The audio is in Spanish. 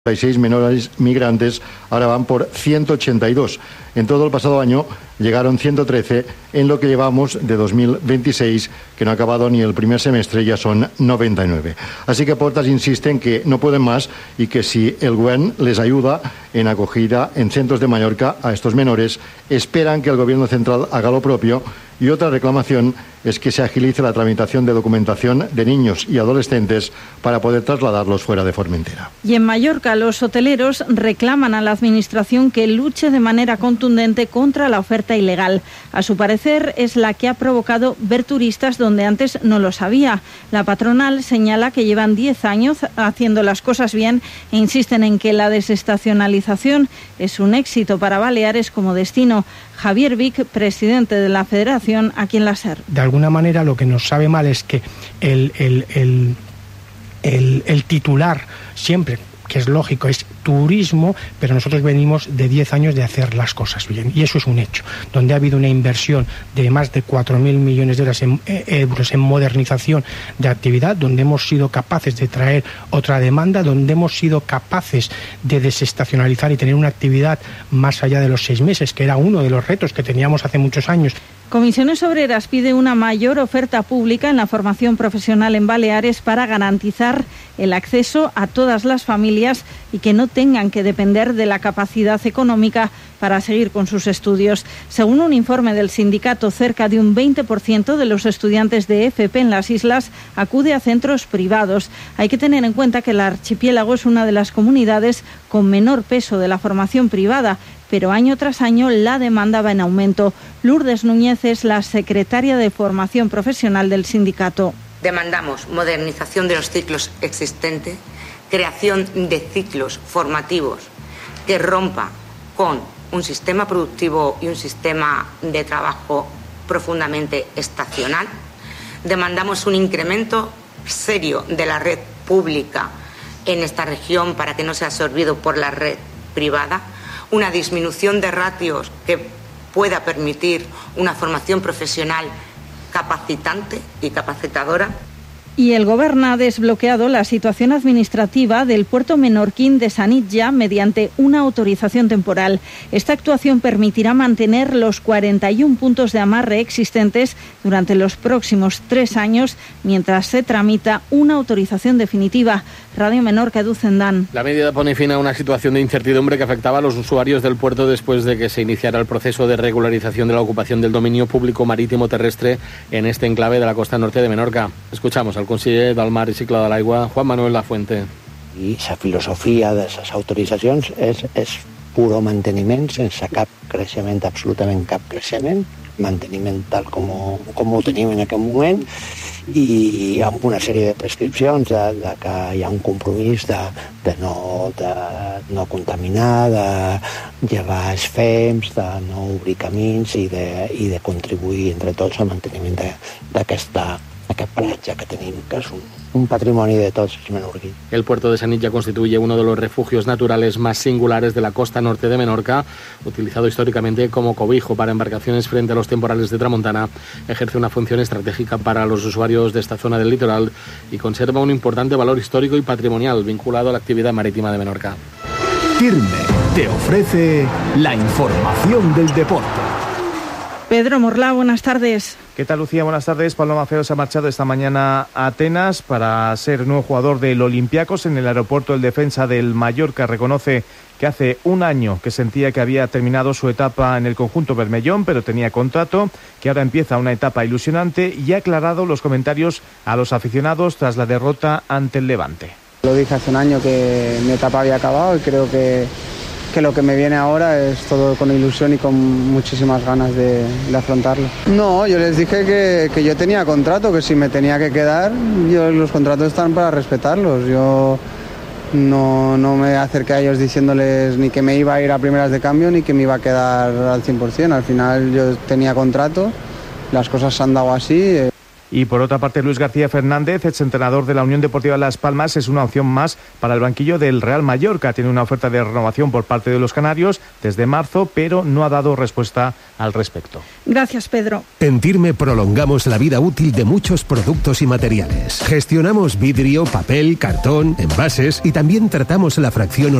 36 menores migrantes, ahora van por 182. En todo el pasado año llegaron 113, en lo que llevamos de 2026, que no ha acabado ni el primer semestre, ya son 99. Así que Portas insiste en que no pueden más y que si el Gobierno les ayuda en acogida en centros de Mallorca a estos menores, esperan que el Gobierno central haga lo propio. Y otra reclamación es que se agilice la tramitación de documentación de niños y adolescentes para poder trasladarlos fuera de Formentera. Y en Mallorca, los hoteleros reclaman a la Administración que luche de manera contundente contra la oferta ilegal. A su parecer, es la que ha provocado ver turistas donde antes no los había. La patronal señala que llevan 10 años haciendo las cosas bien e insisten en que la desestacionalización es un éxito para Baleares como destino. Javier Vic, presidente de la Federación, aquí en la SER. De alguna manera lo que nos sabe mal es que el titular siempre, que es lógico, es turismo, pero nosotros venimos de 10 años de hacer las cosas bien, y eso es un hecho, donde ha habido una inversión de más de 4.000 millones de euros en modernización de actividad, donde hemos sido capaces de traer otra demanda, donde hemos sido capaces de desestacionalizar y tener una actividad más allá de los 6 meses, que era uno de los retos que teníamos hace muchos años. Comisiones Obreras pide una mayor oferta pública en la formación profesional en Baleares para garantizar el acceso a todas las familias y que no tengan que depender de la capacidad económica para seguir con sus estudios. Según un informe del sindicato, cerca de un 20% de los estudiantes de FP en las islas acude a centros privados. Hay que tener en cuenta que el archipiélago es una de las comunidades con menor peso de la formación privada, pero año tras año la demanda va en aumento. Lourdes Núñez es la secretaria de Formación Profesional del sindicato. Demandamos modernización de los ciclos existentes, creación de ciclos formativos que rompa con un sistema productivo y un sistema de trabajo profundamente estacional. Demandamos un incremento serio de la red pública en esta región para que no sea absorbido por la red privada, una disminución de ratios que pueda permitir una formación profesional capacitante y capacitadora. Y el Gobierno ha desbloqueado la situación administrativa del puerto menorquín de Sanitja mediante una autorización temporal. Esta actuación permitirá mantener los 41 puntos de amarre existentes durante los próximos 3 años mientras se tramita una autorización definitiva. Radio Menorca, Ducendán. La medida pone fin a una situación de incertidumbre que afectaba a los usuarios del puerto después de que se iniciara el proceso de regularización de la ocupación del dominio público marítimo terrestre en este enclave de la costa norte de Menorca. Escuchamos al conseller del Mar i Cicle de l'Aigua, Juan Manuel Lafuente. I la filosofia de les autoritzacions és puro manteniment, sense cap creixement, absolutament cap creixement, manteniment tal com ho tenim en aquest moment, i amb una sèrie de prescripcions de que hi ha un compromís de no contaminar, de llevar els fems, de no obrir camins i de contribuir entre tots al manteniment d'aquest paratge que tenim, que és un patrimoni de tots els menorquins. El puerto de Sanitja constituye uno de los refugios naturales más singulares de la costa norte de Menorca, utilizado históricamente como cobijo para embarcaciones frente a los temporales de tramontana. Ejerce una función estratégica para los usuarios de esta zona del litoral y conserva un importante valor histórico y patrimonial vinculado a la actividad marítima de Menorca. Firme te ofrece la información del deporte. Pedro Morlá, buenas tardes. ¿Qué tal, Lucía? Buenas tardes. Pablo Maceo se ha marchado esta mañana a Atenas para ser nuevo jugador del Olympiacos. En el aeropuerto, el defensa del Mallorca reconoce que hace un año que sentía que había terminado su etapa en el conjunto bermellón, pero tenía contrato, que ahora empieza una etapa ilusionante, y ha aclarado los comentarios a los aficionados tras la derrota ante el Levante. Lo dije hace un año que mi etapa había acabado y creo que lo que me viene ahora es todo con ilusión y con muchísimas ganas de afrontarlo. No, yo les dije que yo tenía contrato, que si me tenía que quedar, los contratos están para respetarlos. Yo no me acerqué a ellos diciéndoles ni que me iba a ir a primeras de cambio ni que me iba a quedar al 100%. Al final yo tenía contrato, las cosas se han dado así. Y por otra parte, Luis García Fernández, exentrenador de la Unión Deportiva Las Palmas, es una opción más para el banquillo del Real Mallorca. Tiene una oferta de renovación por parte de los canarios desde marzo, pero no ha dado respuesta al respecto. Gracias, Pedro. En Firme prolongamos la vida útil de muchos productos y materiales. Gestionamos vidrio, papel, cartón, envases y también tratamos la fracción